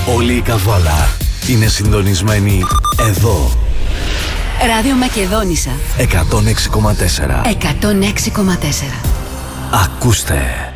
Όλη η Καβάλα είναι συντονισμένη εδώ. Ράδιο Μακεδόνισσα 106,4. 106,4. Ακούστε.